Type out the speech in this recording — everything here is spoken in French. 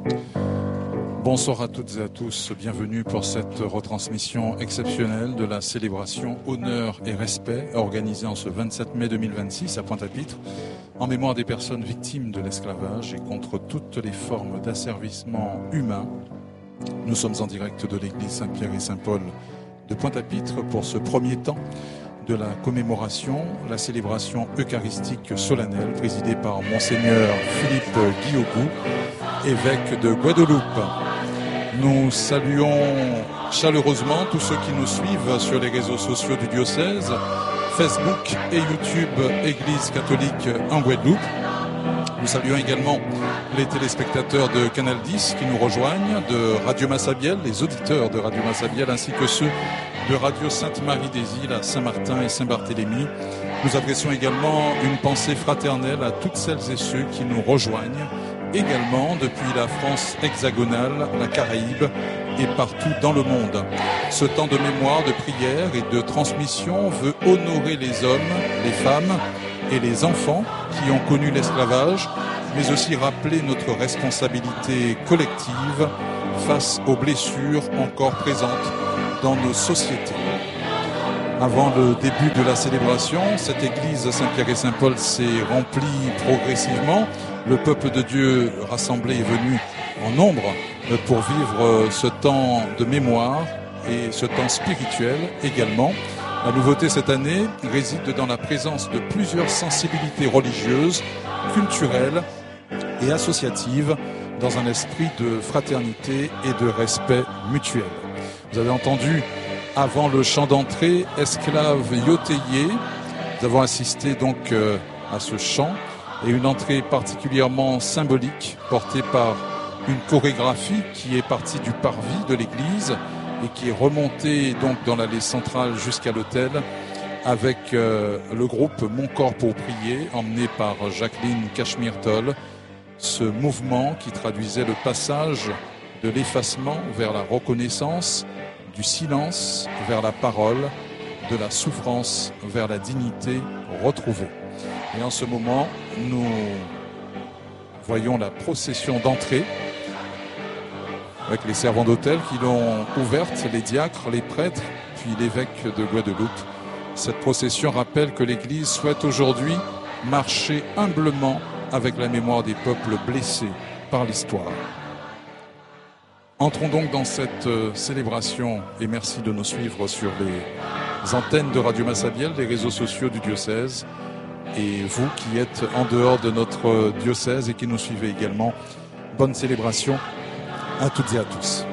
Bonsoir à toutes et à tous, bienvenue pour cette retransmission exceptionnelle de la célébration Honneur et Respect organisée en ce 27 mai 2026 à Pointe-à-Pitre en mémoire des personnes victimes de l'esclavage et contre toutes les formes d'asservissement humain. Nous sommes en direct de l'église Saint-Pierre et Saint-Paul de Pointe-à-Pitre pour ce premier temps de la commémoration, la célébration eucharistique solennelle présidée par Monseigneur Philippe Guillaugou, évêque de Guadeloupe. Nous saluons chaleureusement tous ceux qui nous suivent sur les réseaux sociaux du diocèse, Facebook et YouTube Église catholique en Guadeloupe. Nous saluons également les téléspectateurs de Canal 10 qui nous rejoignent, de Radio Massabielle, les auditeurs de Radio Massabielle, ainsi que ceux de Radio Sainte-Marie des Îles à Saint-Martin et Saint-Barthélemy. Nous adressons également une pensée fraternelle à toutes celles et ceux qui nous rejoignent également depuis la France hexagonale, la Caraïbe et partout dans le monde. Ce temps de mémoire, de prière et de transmission veut honorer les hommes, les femmes et les enfants qui ont connu l'esclavage, mais aussi rappeler notre responsabilité collective face aux blessures encore présentes dans nos sociétés. Avant le début de la célébration, cette église Saint-Pierre et Saint-Paul s'est remplie progressivement. Le peuple de Dieu rassemblé est venu en nombre pour vivre ce temps de mémoire et ce temps spirituel également. La nouveauté cette année réside dans la présence de plusieurs sensibilités religieuses, culturelles et associatives dans un esprit de fraternité et de respect mutuel. Vous avez entendu avant le chant d'entrée Esclave Yoteye. Nous avons assisté donc à ce chant et une entrée particulièrement symbolique portée par une chorégraphie qui est partie du parvis de l'église et qui est remontée donc dans l'allée centrale jusqu'à l'autel avec le groupe Mon Corps pour prier emmené par Jacqueline Cachemire-Toll. Ce mouvement qui traduisait le passage de l'effacement vers la reconnaissance, du silence vers la parole, de la souffrance vers la dignité retrouvée. Et en ce moment, nous voyons la procession d'entrée avec les servants d'autel qui l'ont ouverte, les diacres, les prêtres, puis l'évêque de Guadeloupe. Cette procession rappelle que l'Église souhaite aujourd'hui marcher humblement avec la mémoire des peuples blessés par l'histoire. Entrons donc dans cette célébration et merci de nous suivre sur les antennes de Radio Massabielle, les réseaux sociaux du diocèse et vous qui êtes en dehors de notre diocèse et qui nous suivez également. Bonne célébration à toutes et à tous.